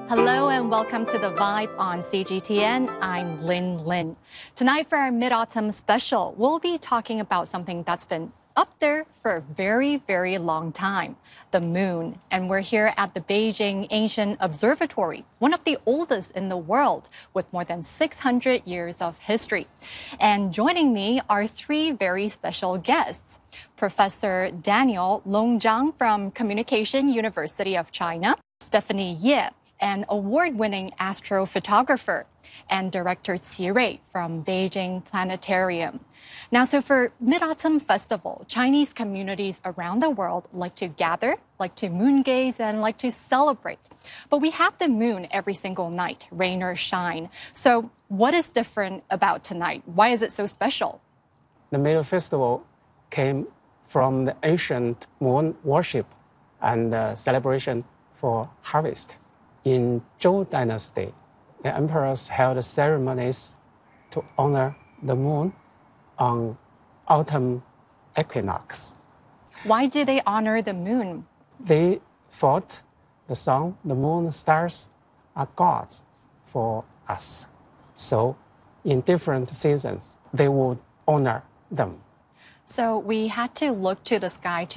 Hello and welcome to The Vibe on CGTN. I'm Lin Lin. Tonight for our Mid-Autumn special, we'll be talking about something that's been up there for a very, very long time, the moon. And we're here at the Beijing Ancient Observatory, one of the oldest in the world with more than 600 years of history. And joining me are three very special guests. Professor Daniel Longzhang from Communication University of China, Stephanie Ye, an award-winning astrophotographer, and Director Qi Rui from Beijing Planetarium. Now, so for Mid-Autumn Festival, Chinese communities around the world like to gather, like to moon gaze, and like to celebrate. But we have the moon every single night, rain or shine. So what is different about tonight? Why is it so special? The Mid-Autumn Festival came from the ancient moon worship and celebration for harvest. In Zhou Dynasty, the emperors held ceremonies to honor the moon on autumn equinox. Why do they honor the moon? They thought the sun, the moon, stars are gods for us. So in different seasons, they would honor them. So we had to look to the sky to